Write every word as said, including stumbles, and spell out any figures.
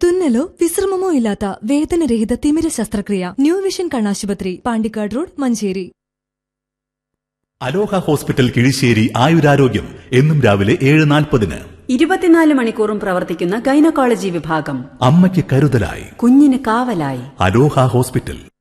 തുന്നലോ വിശ്രമമോ ഇല്ലാത്ത വേദനരഹിത തിമിര ശസ്ത്രക്രിയ. ന്യൂ വിഷൻ കണ്ണാശുപത്രി, പാണ്ടിക്കാട് റോഡ്, മഞ്ചേരി. അലോഹ ഹോസ്പിറ്റൽ കിഴിശ്ശേരി ആയുരാരോഗ്യം എന്നും രാവിലെ ഏഴ് നാൽപ്പതിന്. ഇരുപത്തിനാല് മണിക്കൂറും പ്രവർത്തിക്കുന്ന ഗൈനക്കോളജി വിഭാഗം. അമ്മയ്ക്ക് കരുതലായി, കുഞ്ഞിന് കാവലായി. അലോഹ ഹോസ്പിറ്റൽ.